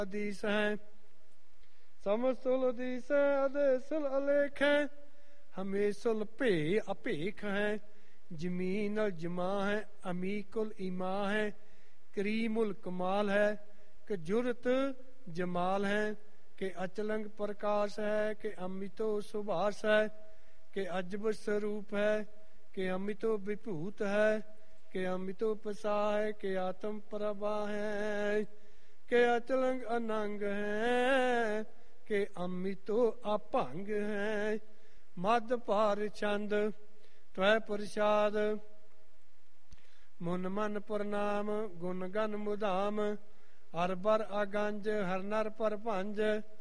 अदीस है समस्तुल अदीस है अदेसुल अलेख है हमेशुल भे अभेख है जमीन जमा है अमीकुल ईमा है करीमुल कमाल है कि जुरत जमाल है कि अचलंग प्रकाश है कि अमितो सुभाष है कि अजब स्वरूप है कि अमितो विभूत है कि अमितो पसा है कि आत्म प्रभा है कि अचलंग अनंग है कि अमितो अभंग है मद पार छंद त्वै प्रसाद मुन मन प्रणाम गुण गन मुदाम हर बर अगंज हर नर पर भंज